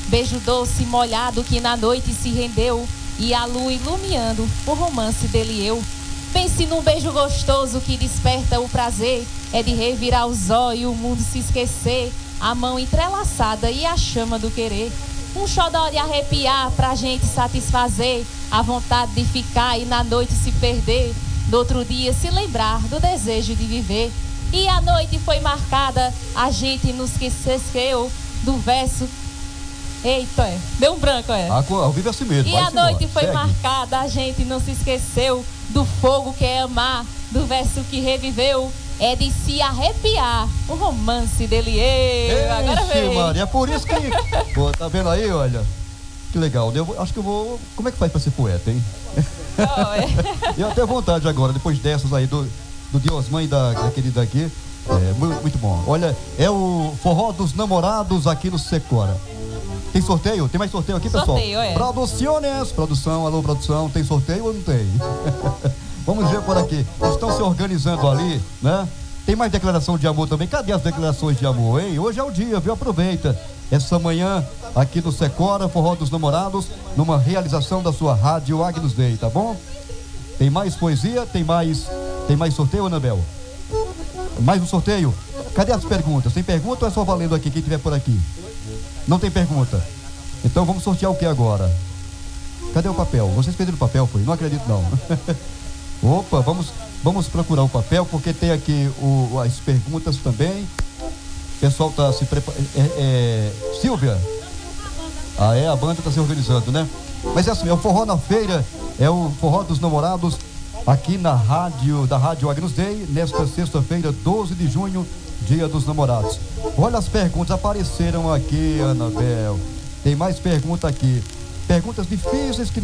Beijo doce molhado que na noite se rendeu, e a lua iluminando o romance dele e eu. Pense num beijo gostoso que desperta o prazer, é de revirar os olhos e o mundo se esquecer, a mão entrelaçada e a chama do querer. Um xodó de arrepiar pra gente satisfazer, a vontade de ficar e na noite se perder, no outro dia se lembrar do desejo de viver. E a noite foi marcada, a gente nos esqueceu do verso. Eita, deu um branco, Ao vivo é assim mesmo. E a noite foi marcada, a gente não se esqueceu do fogo que é amar, do verso que reviveu, é de se arrepiar, o romance dele e eu. Agora vem. Maria, é por isso que... Pô, tá vendo aí, olha? Que legal. Acho que eu vou... Como é que faz pra ser poeta, hein? Eu tenho vontade agora, depois dessas aí, do Diosman e da querida aqui. Muito bom. Olha, é o Forró dos Namorados aqui no Secora. Tem sorteio? Tem mais sorteio aqui, pessoal? Sorteio, Produções, produção, alô produção, tem sorteio ou não tem? Vamos ver por aqui. Estão se organizando ali, né? Tem mais declaração de amor também. Cadê as declarações de amor, hein? Hoje é o dia, viu? Aproveita essa manhã aqui no Secora, Forró dos Namorados, numa realização da sua rádio Agnus Dei, tá bom? Tem mais poesia? Tem mais sorteio, Anabel? Mais um sorteio? Cadê as perguntas? Tem pergunta ou é só valendo aqui, quem estiver por aqui? Não tem pergunta. Então vamos sortear o que agora? Cadê o papel? Vocês perderam o papel, foi? Não acredito, não. Opa, vamos procurar o papel, porque tem aqui as perguntas também. O pessoal está se preparando. Silvia? A banda está se organizando, né? Mas é assim, é o Forró na Feira, é o Forró dos Namorados, aqui da Rádio Agnus Dei, nesta sexta-feira, 12 de junho, Dia dos Namorados. Olha, as perguntas apareceram aqui, Anabel. Tem mais pergunta aqui. Perguntas difíceis que